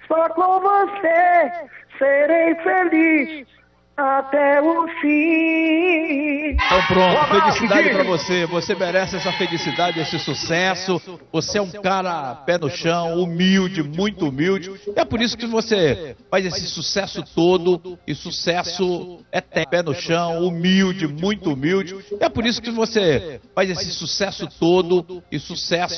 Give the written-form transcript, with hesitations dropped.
Só com você serei feliz até o fim. Então pronto, felicidade pra você. Você merece essa felicidade, esse sucesso. Você é um cara pé no chão, humilde, muito humilde. E é por isso que você faz esse sucesso todo. E sucesso é pé no chão, humilde, muito humilde. E é por isso que você faz esse sucesso todo. E sucesso